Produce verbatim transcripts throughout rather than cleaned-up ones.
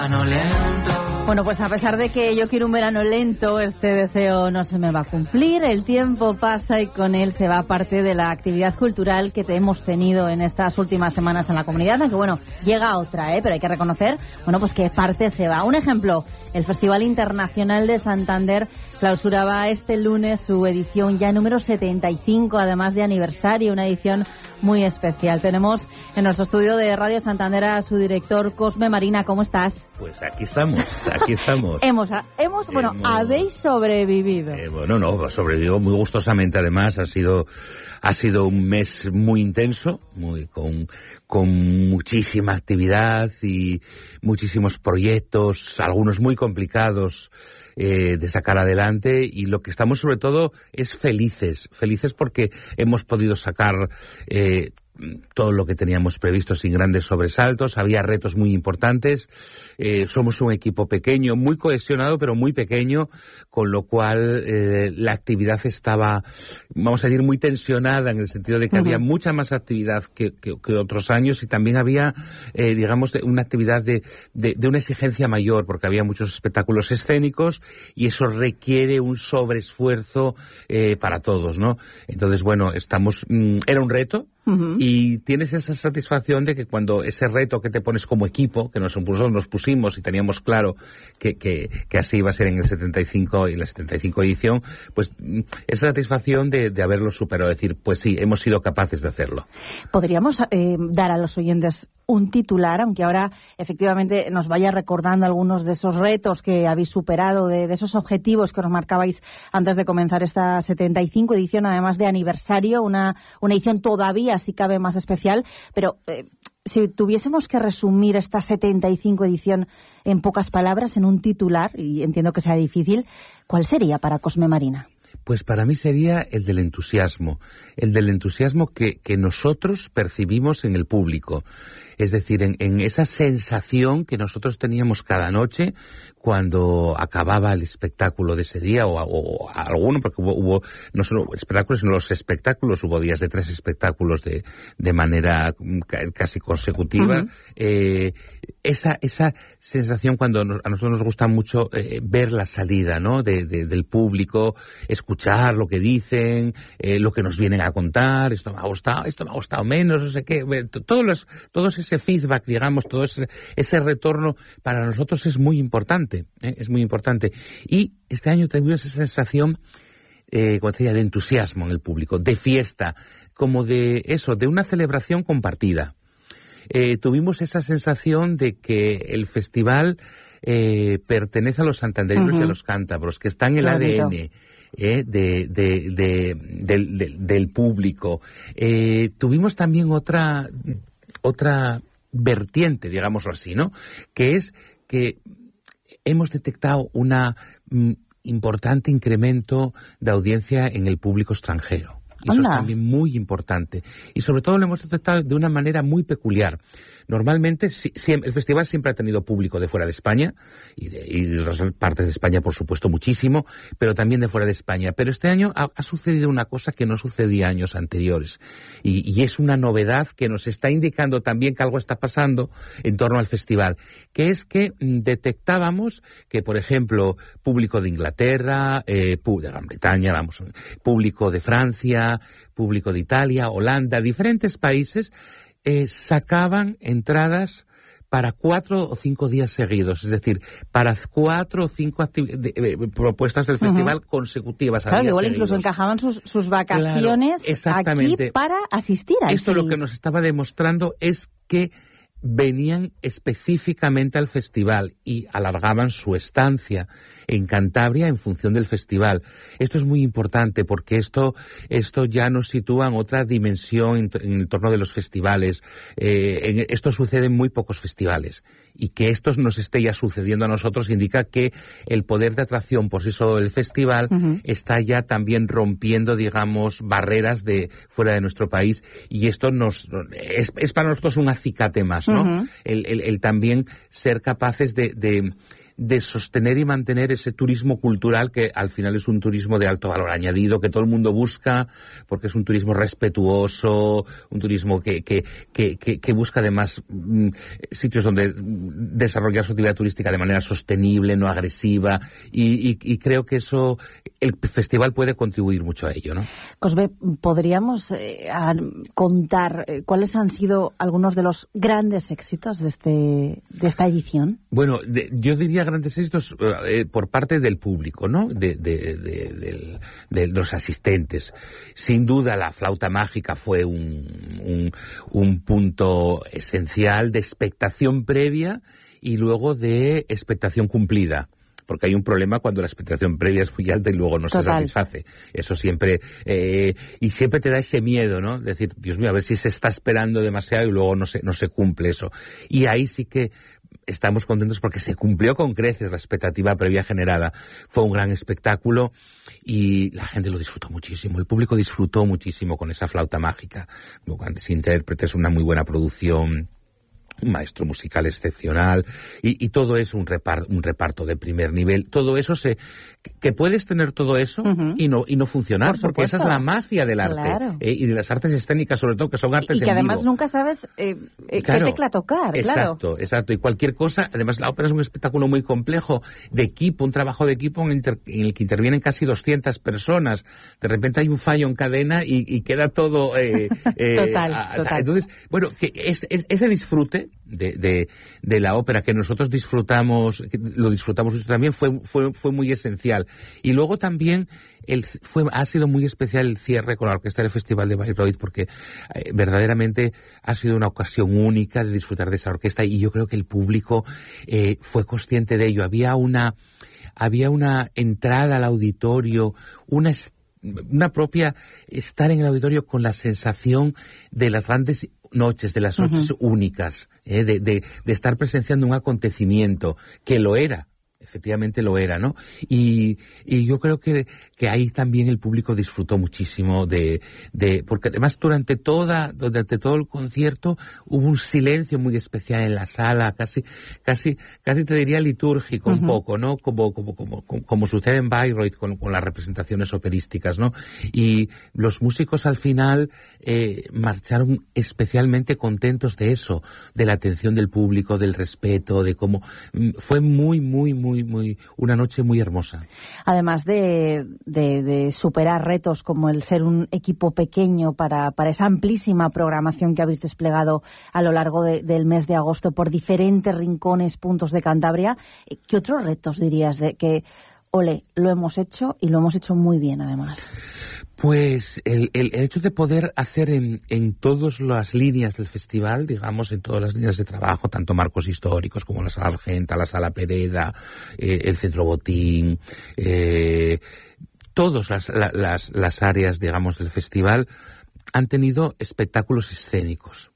Bueno, pues a pesar de que yo quiero un verano lento, este deseo no se me va a cumplir. El tiempo pasa y con él se va parte de la actividad cultural que te hemos tenido en estas últimas semanas en la comunidad, aunque bueno, llega otra, ¿eh? Pero hay que reconocer, bueno, pues que parte se va. Un ejemplo, el Festival Internacional de Santander clausuraba este lunes su edición ya número setenta y cinco, además de aniversario, una edición muy especial. Tenemos en nuestro estudio de Radio Santander a su director, Cosme Marina. ¿Cómo estás? Pues aquí estamos, aquí estamos. hemos, hemos, bueno, hemos, habéis sobrevivido. Eh, bueno, no, sobrevivido muy gustosamente, además. Ha sido, ha sido un mes muy intenso, muy con, con muchísima actividad y muchísimos proyectos, algunos muy complicados eh, de sacar adelante, y lo que estamos sobre todo es felices, felices porque hemos podido sacar eh, todo lo que teníamos previsto sin grandes sobresaltos. Había retos muy importantes. Eh, somos un equipo pequeño, muy cohesionado, pero muy pequeño, con lo cual eh, la actividad estaba, vamos a decir, muy tensionada, en el sentido de que uh-huh. había mucha más actividad que, que, que otros años, y también había, eh, digamos, una actividad de, de, de una exigencia mayor, porque había muchos espectáculos escénicos y eso requiere un sobreesfuerzo eh, para todos, ¿no? Entonces, bueno, estamos, mm, era un reto. Uh-huh. Y tienes esa satisfacción de que cuando ese reto que te pones como equipo, que nosotros nos pusimos y teníamos claro que, que, que así iba a ser en el setenta y cinco y la setenta y cinco edición, pues esa satisfacción de, de haberlo superado, decir, pues sí, hemos sido capaces de hacerlo. ¿Podríamos eh, dar a los oyentes un titular, aunque ahora efectivamente nos vaya recordando algunos de esos retos que habéis superado, de, de esos objetivos que os marcabais antes de comenzar esta setenta y cinco edición, además de aniversario, una, una edición todavía, si cabe, más especial, pero eh, si tuviésemos que resumir esta setenta y cinco edición en pocas palabras, en un titular, y entiendo que sea difícil, ¿cuál sería para Cosme Marina? Pues para mí sería el del entusiasmo, el del entusiasmo que, que nosotros percibimos en el público. Es decir, en, en esa sensación que nosotros teníamos cada noche cuando acababa el espectáculo de ese día, o, o, o alguno, porque hubo, hubo no solo espectáculos, sino los espectáculos, hubo días de tres espectáculos de, de manera casi consecutiva. Uh-huh. Eh, esa, esa sensación cuando nos, a nosotros nos gusta mucho eh, ver la salida, ¿no? De, de, del público, escuchar lo que dicen, eh, lo que nos vienen a contar, esto me ha gustado, esto me ha gustado menos, no sé qué, todos los, todos ese feedback, digamos, todo ese, ese retorno para nosotros es muy importante. ¿Eh? Es muy importante. Y este año tuvimos esa sensación, eh, como decía, de entusiasmo en el público, de fiesta, como de eso, de una celebración compartida. Eh, tuvimos esa sensación de que el festival eh, pertenece a los santanderinos uh-huh. y a los cántabros, que está en el A D N. Eh, de, de, de, de, de, del público. Eh, tuvimos también otra, otra vertiente, digámoslo así, ¿no? Que es que hemos detectado un mm, importante incremento de audiencia en el público extranjero. Y eso es también muy importante. Y sobre todo lo hemos detectado de una manera muy peculiar. Normalmente, si, si, el festival siempre ha tenido público de fuera de España, y de, y de otras partes de España, por supuesto, muchísimo, pero también de fuera de España. Pero este año ha, ha sucedido una cosa que no sucedía años anteriores. Y, y es una novedad que nos está indicando también que algo está pasando en torno al festival, que es que mm, detectábamos que, por ejemplo, público de Inglaterra, eh, de Gran Bretaña, vamos, público de Francia, público de Italia, Holanda, diferentes países, Eh, sacaban entradas para cuatro o cinco días seguidos, es decir, para cuatro o cinco activi- de, de, propuestas del festival uh-huh. consecutivas. Claro, igual seguidos. Incluso encajaban sus, sus vacaciones claro, aquí para asistir a Esto lo que nos estaba demostrando es que venían específicamente al festival y alargaban su estancia en Cantabria en función del festival. Esto es muy importante porque esto, esto ya nos sitúa en otra dimensión en, en el torno de los festivales. Eh, en, esto sucede en muy pocos festivales. Y que esto nos esté ya sucediendo a nosotros indica que el poder de atracción por sí solo del festival uh-huh. está ya también rompiendo, digamos, barreras de fuera de nuestro país, y esto nos es, es para nosotros un acicate más, ¿no? Uh-huh. El, el, el también ser capaces de, de de sostener y mantener ese turismo cultural que al final es un turismo de alto valor añadido, que todo el mundo busca, porque es un turismo respetuoso, un turismo que, que, que, que, que busca además mm, sitios donde desarrollar su actividad turística de manera sostenible, no agresiva, y, y, y creo que eso, el festival puede contribuir mucho a ello, ¿no? Cosbe, ¿podríamos eh, a, contar eh, cuáles han sido algunos de los grandes éxitos de este de esta edición? Bueno, de, yo diría grandes éxitos eh, por parte del público, ¿no? De, de, de, de, de los asistentes. Sin duda la flauta mágica fue un, un, un punto esencial de expectación previa y luego de expectación cumplida. Porque hay un problema cuando la expectación previa es muy alta y luego no Total. se satisface. Eso siempre... Eh, y siempre te da ese miedo, ¿no? Decir, Dios mío, a ver si se está esperando demasiado y luego no se, no se cumple eso. Y ahí sí que estamos contentos porque se cumplió con creces la expectativa previa generada. Fue un gran espectáculo y la gente lo disfrutó muchísimo. El público disfrutó muchísimo con esa flauta mágica. Con grandes intérpretes, una muy buena producción, un maestro musical excepcional y, y todo es un reparto, un reparto de primer nivel. Todo eso se... que puedes tener todo eso uh-huh. y no y no funcionar, porque esa es la magia del arte claro. eh, y de las artes escénicas sobre todo, que son artes en vivo. Y que además nunca sabes eh, eh, claro, qué tecla tocar, exacto, claro. Exacto, y cualquier cosa. Además la ópera es un espectáculo muy complejo, de equipo, un trabajo de equipo en el, inter, en el que intervienen casi doscientas personas. De repente hay un fallo en cadena y, y queda todo... Eh, eh, total, a, total. Entonces, bueno, que es, es, ese disfrute de, de, de la ópera que nosotros disfrutamos, que lo disfrutamos también, fue, fue, fue muy esencial. Y luego también el, fue, ha sido muy especial el cierre con la orquesta del Festival de Bayreuth, porque eh, verdaderamente ha sido una ocasión única de disfrutar de esa orquesta y yo creo que el público eh, fue consciente de ello. Había una, había una entrada al auditorio, una una propia estar en el auditorio con la sensación de las grandes noches, de las noches uh-huh. únicas, eh, de, de, de estar presenciando un acontecimiento que lo era. Efectivamente lo era, ¿no? Y, y yo creo que, que ahí también el público disfrutó muchísimo de, de, porque además durante toda, durante todo el concierto hubo un silencio muy especial en la sala, casi, casi, casi te diría litúrgico uh-huh. un poco, ¿no? Como, como, como, como, como sucede en Bayreuth con, con las representaciones operísticas, ¿no? Y los músicos al final, eh, marcharon especialmente contentos de eso, de la atención del público, del respeto, de cómo, fue muy, muy, muy Muy, muy, una noche muy hermosa. Además de, de, de superar retos como el ser un equipo pequeño para, para esa amplísima programación que habéis desplegado a lo largo de, del mes de agosto por diferentes rincones, puntos de Cantabria, ¿qué otros retos dirías de que, ole, lo hemos hecho y lo hemos hecho muy bien además? Pues el, el, el hecho de poder hacer en, en todas las líneas del festival, digamos, en todas las líneas de trabajo, tanto marcos históricos como la Sala Argenta, la Sala Pereda, eh, el Centro Botín, eh, todas las, la, las, las áreas, digamos, del festival han tenido espectáculos escénicos.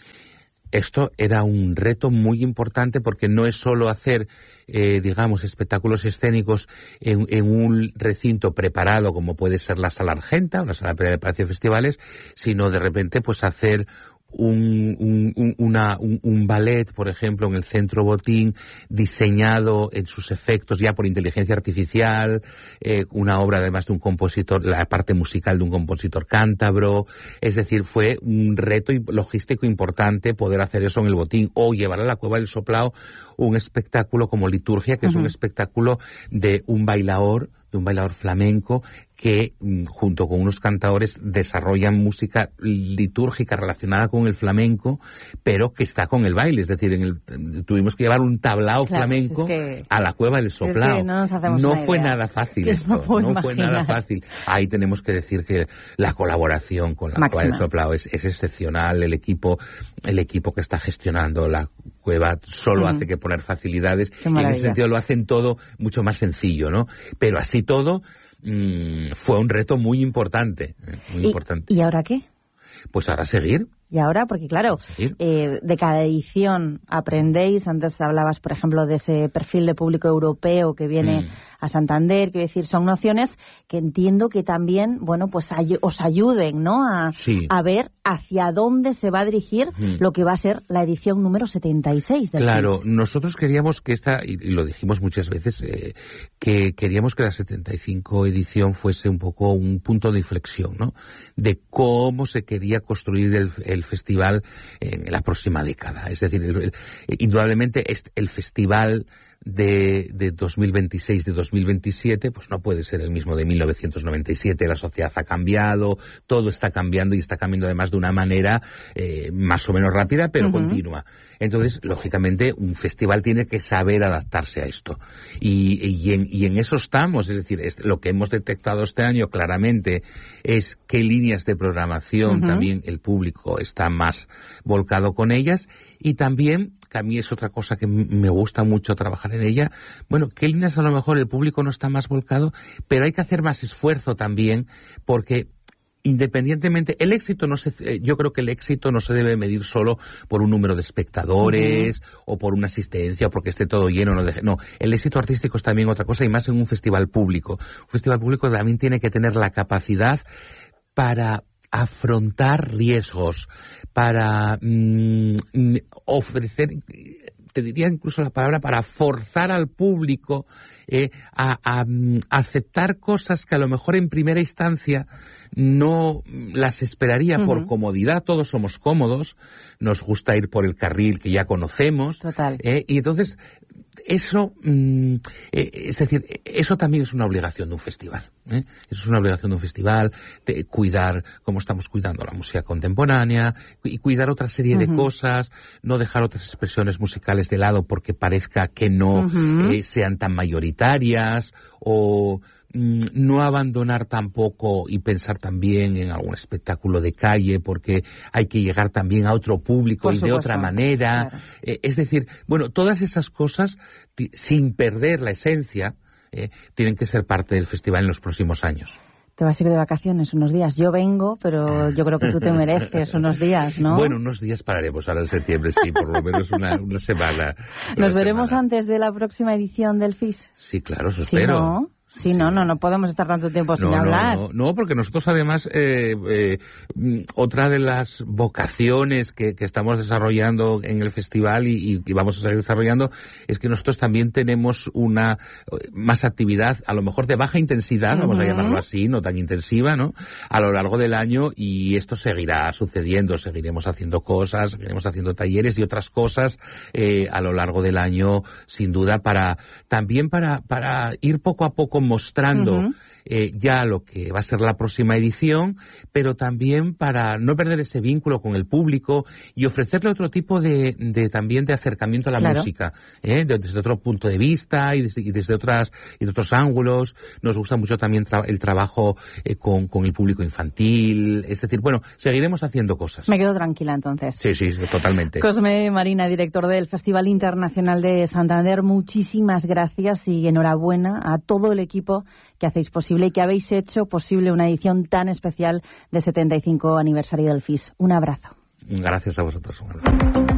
Esto era un reto muy importante porque no es solo hacer, eh, digamos, espectáculos escénicos en, en un recinto preparado como puede ser la Sala Argenta o la Sala Pereda de Palacio de Festivales, sino de repente pues hacer un, un, una, un, un ballet, por ejemplo, en el Centro Botín, diseñado en sus efectos ya por inteligencia artificial, eh, una obra además de un compositor, la parte musical de un compositor cántabro. Es decir, fue un reto logístico importante poder hacer eso en el Botín, o llevar a la Cueva del Soplao un espectáculo como Liturgia, que uh-huh. es un espectáculo de un bailaor, de un bailador flamenco que junto con unos cantadores desarrollan música litúrgica relacionada con el flamenco, pero que está con el baile. Es decir, en el, tuvimos que llevar un tablao claro, flamenco si es que, a la Cueva del Soplao. Si es que no nos hacemos no una fue idea. nada fácil que esto, no, no imaginar. fue nada fácil. Ahí tenemos que decir que la colaboración con la Máxima. Cueva del Soplao es, es excepcional. El equipo, el equipo que está gestionando la Cueva solo uh-huh. hace que poner facilidades, y en ese sentido lo hacen todo mucho más sencillo, ¿no? Pero así todo, mmm, fue un reto muy importante, eh, muy ¿Y, importante. ¿Y ahora qué? Pues ahora seguir. Y ahora, porque claro, eh, de cada edición aprendéis. Antes hablabas, por ejemplo, de ese perfil de público europeo que viene mm. a Santander, quiero decir, son nociones que entiendo que también, bueno, pues ay- os ayuden, ¿no? A, sí. a ver hacia dónde se va a dirigir mm. lo que va a ser la edición número setenta y seis del Claro, F I S. Nosotros queríamos que esta, y lo dijimos muchas veces, eh, que queríamos que la setenta y cinco edición fuese un poco un punto de inflexión, ¿no? De cómo se quería construir el, el festival en la próxima década. Es decir, el, el, indudablemente es el festival de, de dos mil veintiséis, de dos mil veintisiete, pues no puede ser el mismo de mil novecientos noventa y siete. La sociedad ha cambiado, todo está cambiando y está cambiando además de una manera eh, más o menos rápida, pero uh-huh. continua. Entonces, lógicamente, un festival tiene que saber adaptarse a esto. Y, y, en, y en eso estamos. Es decir, es, lo que hemos detectado este año claramente es qué líneas de programación uh-huh. también el público está más volcado con ellas. Y también, que a mí es otra cosa que me gusta mucho trabajar en ella, bueno, qué líneas a lo mejor el público no está más volcado, pero hay que hacer más esfuerzo también, porque independientemente, el éxito no se, yo creo que el éxito no se debe medir solo por un número de espectadores uh-huh. o por una asistencia o porque esté todo lleno. No, deje, no, el éxito artístico es también otra cosa y más en un festival público. Un festival público también tiene que tener la capacidad para afrontar riesgos, para mmm, ofrecer, te diría incluso la palabra, para forzar al público eh, a, a, a aceptar cosas que a lo mejor en primera instancia no las esperaría uh-huh. por comodidad. Todos somos cómodos, nos gusta ir por el carril que ya conocemos. Total. Eh, y entonces eso, mm, eh, es decir, eso también es una obligación de un festival. ¿eh? Eso es una obligación de un festival, de cuidar como estamos cuidando la música contemporánea y cuidar otra serie uh-huh. de cosas, no dejar otras expresiones musicales de lado porque parezca que no uh-huh. eh, sean tan mayoritarias o no abandonar tampoco y pensar también en algún espectáculo de calle porque hay que llegar también a otro público Por y supuesto, de otra manera. Claro. Eh, es decir, bueno, todas esas cosas, t- sin perder la esencia, eh, tienen que ser parte del festival en los próximos años. Te vas a ir de vacaciones unos días. Yo vengo, pero yo creo que tú te mereces unos días, ¿no? Bueno, unos días pararemos ahora en septiembre, sí, por lo menos una, una semana. ¿Nos una veremos semana. antes de la próxima edición del F I S? Sí, claro, eso ¿Sí, espero. no? Sí, sí, no, no, no podemos estar tanto tiempo sin no, hablar. No, no, no, porque nosotros además, eh, eh, otra de las vocaciones que, que estamos desarrollando en el festival y, y vamos a seguir desarrollando es que nosotros también tenemos una más actividad, a lo mejor de baja intensidad, uh-huh. vamos a llamarlo así, no tan intensiva, ¿no? A lo largo del año y esto seguirá sucediendo, seguiremos haciendo cosas, seguiremos haciendo talleres y otras cosas eh, a lo largo del año, sin duda, para también para, para ir poco a poco mostrando uh-huh. eh, ya lo que va a ser la próxima edición, pero también para no perder ese vínculo con el público y ofrecerle otro tipo de, de también de acercamiento a la claro. música, ¿eh? de, desde otro punto de vista y desde, y desde otras y de otros ángulos. Nos gusta mucho también tra- el trabajo eh, con, con el público infantil, es decir, bueno, seguiremos haciendo cosas. Me quedo tranquila entonces. Sí, sí, totalmente. Cosme Marina, director del Festival Internacional de Santander, muchísimas gracias y enhorabuena a todo el equipo que hacéis posible y que habéis hecho posible una edición tan especial del setenta y cinco aniversario del F I S. Un abrazo. Gracias a vosotros. Un abrazo.